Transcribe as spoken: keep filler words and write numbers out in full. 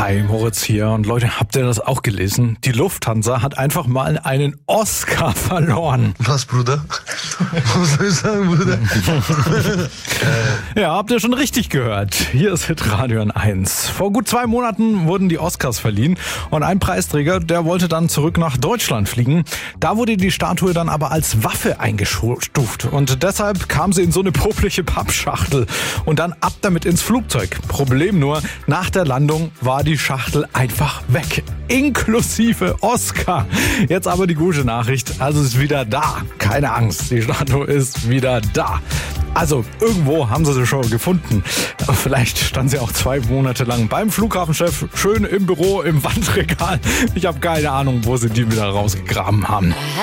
Hi, Moritz hier. Und Leute, habt ihr das auch gelesen? Die Lufthansa hat einfach mal einen Oscar verloren. Was, Bruder? Was soll ich sagen, Bruder? Ja, habt ihr schon richtig gehört. Hier ist Hitradio N eins. Vor gut zwei Monaten wurden die Oscars verliehen und ein Preisträger, der wollte dann zurück nach Deutschland fliegen. Da wurde die Statue dann aber als Waffe eingestuft und deshalb kam sie in so eine popliche Pappschachtel und dann ab damit ins Flugzeug. Problem nur, nach der Landung war die Schachtel einfach weg. Inklusive Oscar. Jetzt aber die gute Nachricht, also ist wieder da. Keine Angst, die Statue ist wieder da. Also irgendwo haben sie sie schon gefunden. Vielleicht stand sie auch zwei Monate lang beim Flughafenchef, schön im Büro, im Wandregal. Ich habe keine Ahnung, wo sie die wieder rausgegraben haben.